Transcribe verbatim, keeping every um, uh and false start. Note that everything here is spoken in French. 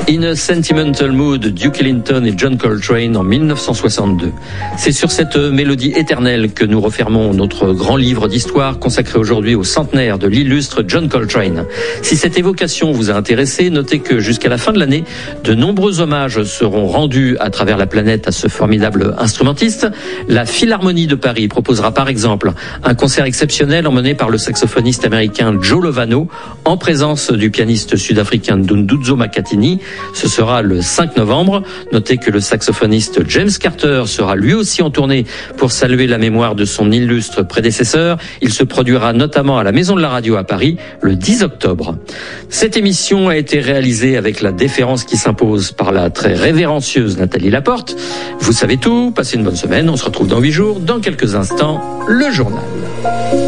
In a Sentimental Mood, Duke Ellington et John Coltrane en mille neuf cent soixante-deux. C'est sur cette mélodie éternelle que nous refermons notre grand livre d'histoire consacré aujourd'hui au centenaire de l'illustre John Coltrane. Si cette évocation vous a intéressé, notez que jusqu'à la fin de l'année, de nombreux hommages seront rendus à travers la planète à ce formidable instrumentiste. La Philharmonie de Paris proposera par exemple un concert exceptionnel emmené par le saxophoniste américain Joe Lovano en présence du pianiste sud-africain Dunduzo Makhathini. Ce sera le cinq novembre. Notez que le saxophoniste James Carter sera lui aussi en tournée pour saluer la mémoire de son illustre prédécesseur. Il se produira notamment à la Maison de la Radio à Paris le dix octobre. Cette émission a été réalisée avec la déférence qui s'impose par la très révérencieuse Nathalie Laporte. Vous savez tout, passez une bonne semaine. On se retrouve dans huit jours. Dans quelques instants, le journal.